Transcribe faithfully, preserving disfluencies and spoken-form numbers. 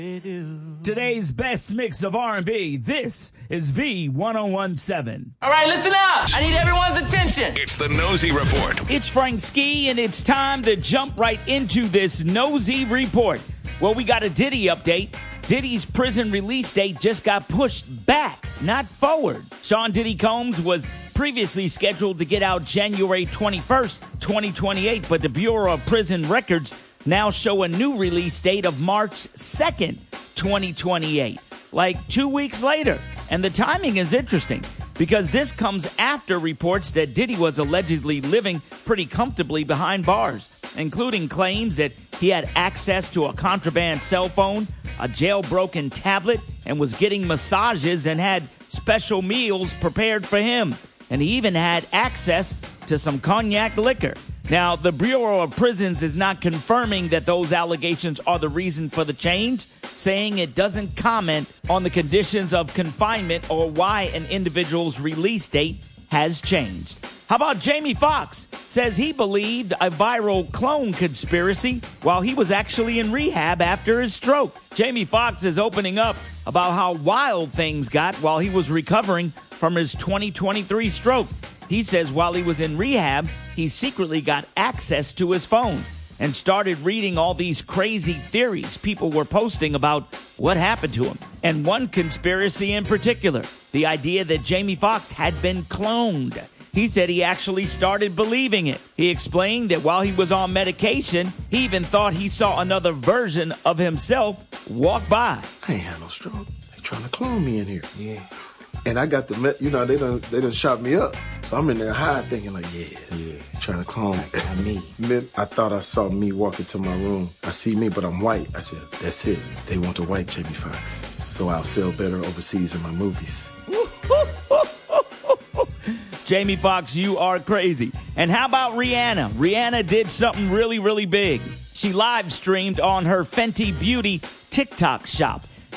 Today's best mix of R and B. This is V ten seventeen. All right, listen up. I need everyone's attention. It's the Nosy Report. It's Frank Ski, and it's time to jump right into this Nosy Report. Well, we got a Diddy update. Diddy's prison release date just got pushed back, not forward. Sean Diddy Combs was previously scheduled to get out January twenty-first, twenty twenty-eight, but the Bureau of Prison Records now show a new release date of March second, twenty twenty-eight, like two weeks later. And the timing is interesting because this comes after reports that Diddy was allegedly living pretty comfortably behind bars, including claims that he had access to a contraband cell phone, a jailbroken tablet, and was getting massages and had special meals prepared for him. And he even had access to some cognac liquor. Now, the Bureau of Prisons is not confirming that those allegations are the reason for the change, saying it doesn't comment on the conditions of confinement or why an individual's release date has changed. How about Jamie Foxx says he believed a viral clone conspiracy while he was actually in rehab after his stroke. Jamie Foxx is opening up about how wild things got while he was recovering from his twenty twenty-three stroke. He says while he was in rehab, he secretly got access to his phone and started reading all these crazy theories people were posting about what happened to him. And one conspiracy in particular, the idea that Jamie Foxx had been cloned. He said he actually started believing it. He explained that while he was on medication, he even thought he saw another version of himself walk by. I ain't had no stroke. They trying to clone me in here. Yeah. And I got the, you know, they done, they done shot me up. So I'm in there high thinking like, yeah, yeah, trying to clone me. Then I thought I saw me walk into my room. I see me, but I'm white. I said, that's it. They want the white Jamie Foxx. So I'll sell better overseas in my movies. Jamie Foxx, you are crazy. And how about Rihanna? Rihanna did something really, really big. She live streamed on her Fenty Beauty TikTok shop.